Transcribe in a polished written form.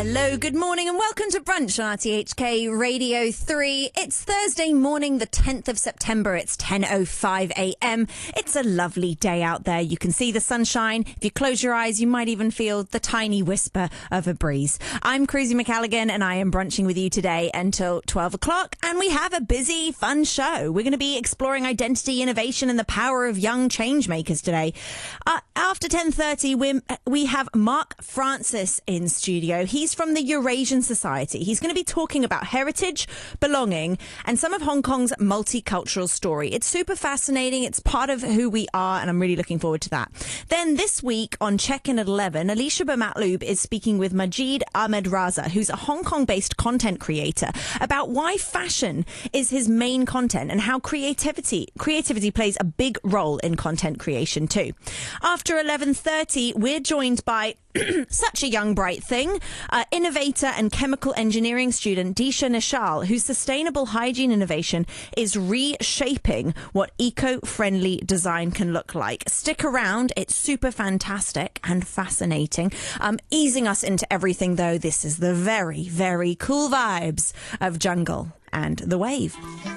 Hello, good morning and welcome to Brunch on RTHK Radio 3. It's Thursday morning, the 10th of September. It's 10:05 a.m. It's a lovely day out there. You can see the sunshine. If you close your eyes, you might even feel the tiny whisper of a breeze. I'm Cruzy McCalligan and I am brunching with you today until 12 o'clock. And we have a busy, fun show. We're going to be exploring identity, innovation and the power of young change makers today. After 10:30, we have Mark Francis in studio. He's from the Eurasian Society. He's going to be talking about heritage, belonging, and some of Hong Kong's multicultural story. It's super fascinating. It's part of who we are, and I'm really looking forward to that. Then this week on Check-In at 11, Alicia Bermatloub is speaking with Majid Ahmed Raza, who's a Hong Kong-based content creator, about why fashion is his main content and how creativity plays a big role in content creation too. After 11:30, we're joined by such a young, bright thing, innovator and chemical engineering student Disha Nishal, whose sustainable hygiene innovation is reshaping what eco-friendly design can look like. Stick around. It's super fantastic and fascinating. Easing us into everything, though, this is the very, very cool vibes of Jungle and The Wave.